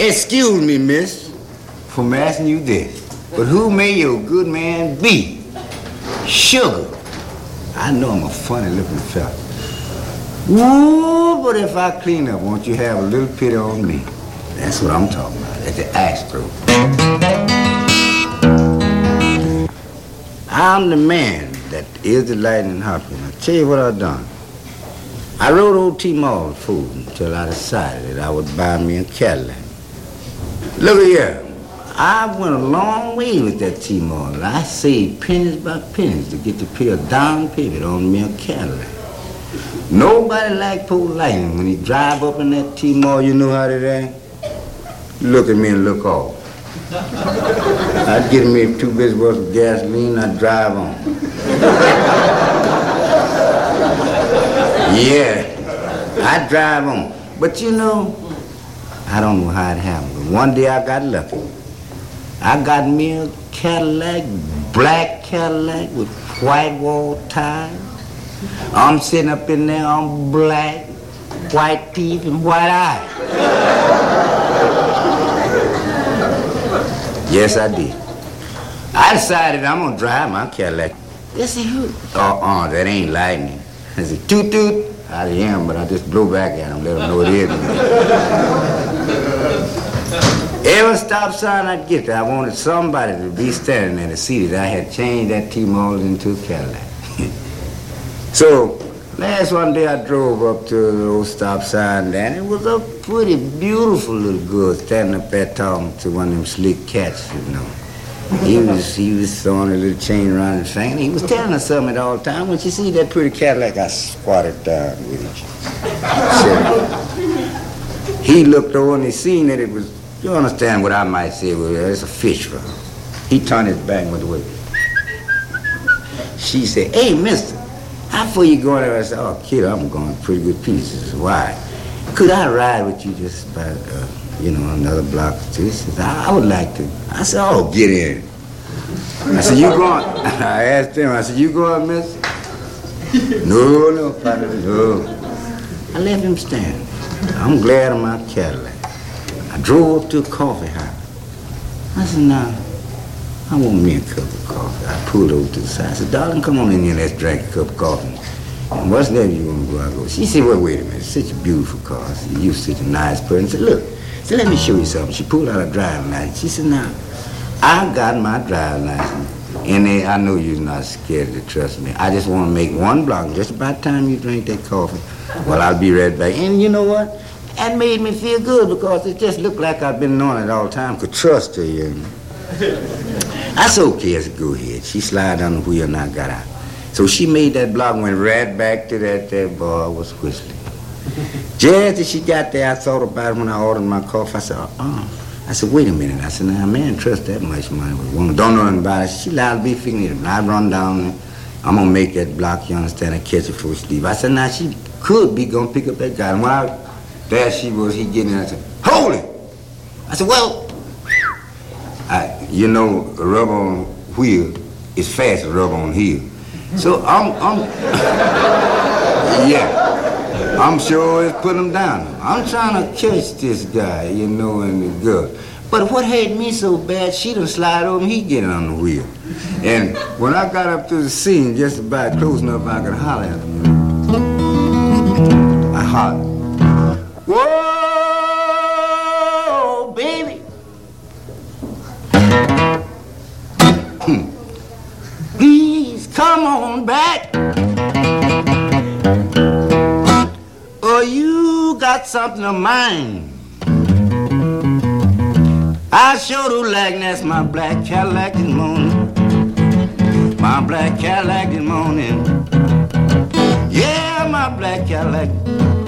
Excuse me, miss, from asking you this, but who may your good man be? Sugar. I know I'm a funny-looking fella. Ooh, but if I clean up, won't you have a little pity on me? That's what I'm talking about, at the Astro. I'm the man that is the lightning Hopkins. I'll tell you what I've done. I rode old T-Mall food until I decided that I would buy me a Cadillac. Look at here. I went a long way with that T-Mall. I saved pennies by pennies to get to pay a down payment on me a Cadillac. Nobody like poor lightning when he drive up in that T-Mall. You know how they act? Look at me and look off. I'd get me 2 bits worth of gasoline, I'd drive on. Yeah, I'd drive on. But you know, I don't know how it happened, but one day I got lucky. I got me a Cadillac, black Cadillac with white wall tires. I'm sitting up in there, I'm black, white teeth and white eyes. Yes, I did. I decided I'm gonna drive my Cadillac. They say, who? That ain't lightning. I said, toot toot. I am, but I just blow back at them, let them know it is me. Every stop sign I'd get there, I wanted somebody to be standing there to see that I had changed that T-Mall into a Cadillac. So, last one day I drove up to the old stop sign there, and it was a pretty beautiful little girl standing up there talking to one of them slick cats, you know. He was throwing a little chain around his finger, and he was telling her something all the time. When she see that pretty Cadillac, I squatted down with it. He looked over and he seen that it was, you understand what I might say, well, it's a fish fry. He turned his back and went away. She said, hey, mister, how far you going there? I said, oh, kid, I'm going pretty good pieces. Why? Could I ride with you just about, another block or two? He said, I would like to. I said, oh, get in. I said, you going? I asked him, I said, you going, mister? No, partner, no. I let him stand. I'm glad of my Cadillac. I drove up to a coffee house. I said, nah, I want me a cup of coffee. I pulled over to the side. I said, darling, come on in here, let's drink a cup of coffee. And what's that you want to go? I go. She said, well, wait a minute, it's such a beautiful car. You're such a nice person. I said, look, let me show you something. She pulled out a driving license. She said, now, I got my driving license. And I know you're not scared to trust me. I just want to make one block. Just about time you drink that coffee. Well, I'll be right back. And you know what? That made me feel good because it just looked like I'd been knowing it all the time. Could trust her, you know. I said, okay, I said, go ahead. She slid down the wheel and I got out. So she made that block and went right back to that bar was whistling. Just as she got there, I thought about it when I ordered my coffee. I said, I said, wait a minute. I said, now, a man trust that much money with a woman. Don't know nothing about it. She allowed to be figuring it. I run down there. I'm going to make that block, you understand, and catch it before she leave. I said, now, she could be going to pick up that guy. And when there she was, he getting in. I said, hold it. I said, well, a rubber on wheel is fast as rubber on heel. So I'm sure it's put him down. I'm trying to catch this guy, and the girl. But what had me so bad, she done slide over and he getting on the wheel. And when I got up to the scene, just about close enough I could holler at him, I hollered, whoa, baby. Please come on back. Or you got something of mine. I sure do like that's my black Cadillac this morning. My black Cadillac this morning. Yeah, my black Cadillac.